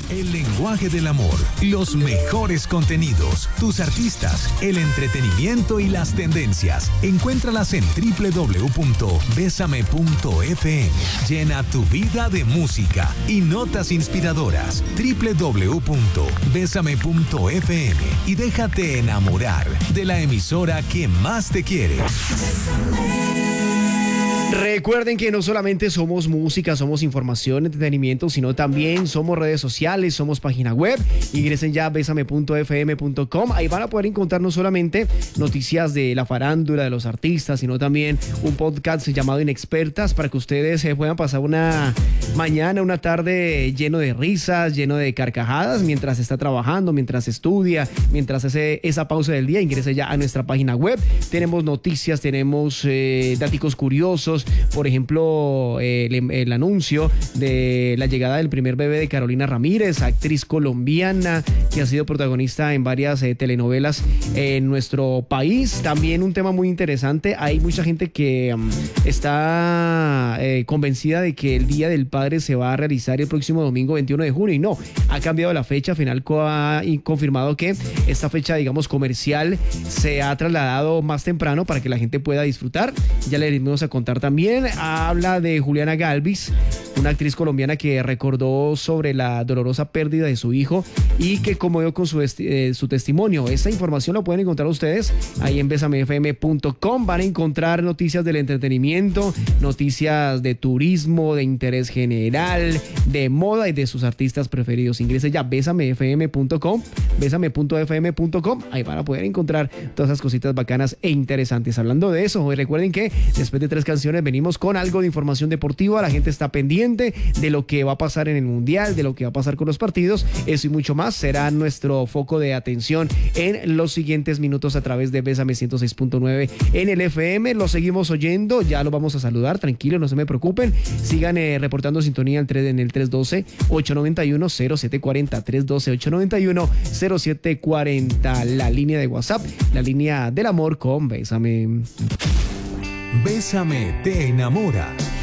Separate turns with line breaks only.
El lenguaje del amor, los mejores contenidos, tus artistas, el entretenimiento y las tendencias. Encuéntralas en www.besame.fm. Llena tu vida de música y notas inspiradoras. www.besame.fm y déjate enamorar de la emisora que más te quiere.
Recuerden que no solamente somos música, somos información, entretenimiento, sino también somos redes sociales, somos página web. Ingresen ya a besame.fm.com. Ahí van a poder encontrar no solamente noticias de la farándula, de los artistas, sino también un podcast llamado Inexpertas para que ustedes puedan pasar una mañana, una tarde lleno de risas, lleno de carcajadas mientras está trabajando, mientras estudia, mientras hace esa pausa del día. Ingrese ya a nuestra página web. Tenemos noticias, tenemos datos curiosos. Por ejemplo, el anuncio de la llegada del primer bebé de Carolina Ramírez, actriz colombiana que ha sido protagonista en varias telenovelas en nuestro país. También un tema muy interesante. Hay mucha gente que está convencida de que el Día del Padre se va a realizar el próximo domingo 21 de junio y no, ha cambiado la fecha. Final ha confirmado que esta fecha, digamos, comercial se ha trasladado más temprano para que la gente pueda disfrutar. Ya le vamos a contar también. Habla de Juliana Galvis, una actriz colombiana que recordó sobre la dolorosa pérdida de su hijo y que conmovió con su testimonio. Esa información la pueden encontrar ustedes ahí en besamefm.com. Van a encontrar noticias del entretenimiento, noticias de turismo, de interés general, de moda y de sus artistas preferidos. Ingrese ya a besamefm.com, besame.fm.com. Ahí van a poder encontrar todas esas cositas bacanas e interesantes. Hablando de eso, recuerden que después de 3 canciones venimos con algo de información deportiva. La gente está pendiente de lo que va a pasar en el Mundial, de lo que va a pasar con los partidos. Eso y mucho más será nuestro foco de atención en los siguientes minutos a través de Bésame 106.9 en el FM. Lo seguimos oyendo, ya lo vamos a saludar, tranquilo, no se me preocupen. Sigan reportando sintonía en el 312-891-0740, 312-891-0740, la línea de WhatsApp, la línea del amor con Bésame.
Bésame te enamora.